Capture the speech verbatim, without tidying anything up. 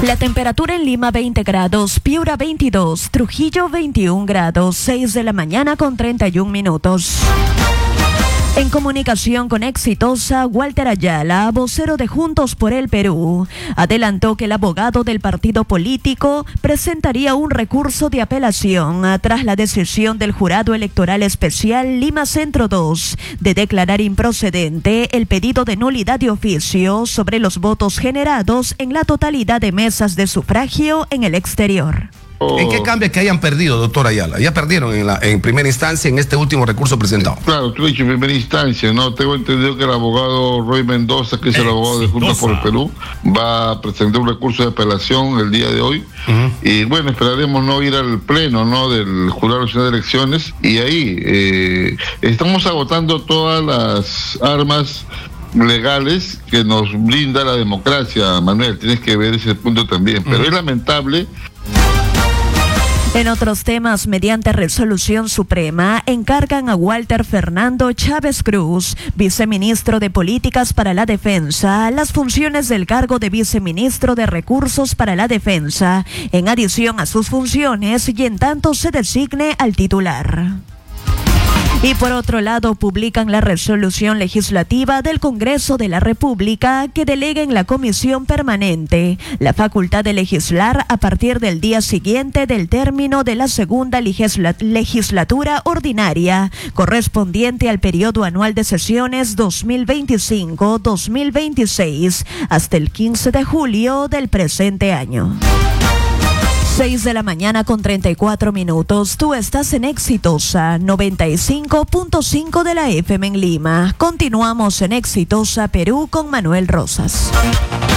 La temperatura en Lima veinte grados, Piura veintidós, Trujillo veintiún grados, seis de la mañana con treinta y un minutos. En comunicación con Exitosa, Walter Ayala, vocero de Juntos por el Perú, adelantó que el abogado del partido político presentaría un recurso de apelación tras la decisión del Jurado Electoral Especial Lima Centro dos de declarar improcedente el pedido de nulidad de oficio sobre los votos generados en la totalidad de mesas de sufragio en el exterior. ¿En qué cambia que hayan perdido, doctor Ayala? Ya perdieron en, la, en primera instancia en este último recurso presentado. Claro, tú has dicho en primera instancia, ¿no? Tengo entendido que el abogado Roy Mendoza, que es el Exitosa. abogado de Juntos por el Perú, va a presentar un recurso de apelación el día de hoy. Uh-huh. Y bueno, esperaremos no ir al pleno, ¿no? Del Jurado Nacional de Elecciones. Y ahí eh, estamos agotando todas las armas legales que nos brinda la democracia, Manuel. Tienes que ver ese punto también. Pero uh-huh. es lamentable. En otros temas, mediante resolución suprema, encargan a Walter Fernando Chávez Cruz, viceministro de Políticas para la Defensa, las funciones del cargo de viceministro de Recursos para la Defensa, en adición a sus funciones y en tanto se designe al titular. Y por otro lado, publican la resolución legislativa del Congreso de la República que delega en la Comisión Permanente la facultad de legislar a partir del día siguiente del término de la segunda legisla- legislatura ordinaria, correspondiente al periodo anual de sesiones dos mil veinticinco dos mil veintiséis, hasta el quince de julio del presente año. seis de la mañana con treinta y cuatro minutos. Tú estás en Exitosa noventa y cinco punto cinco de la F M en Lima. Continuamos en Exitosa Perú con Manuel Rosas.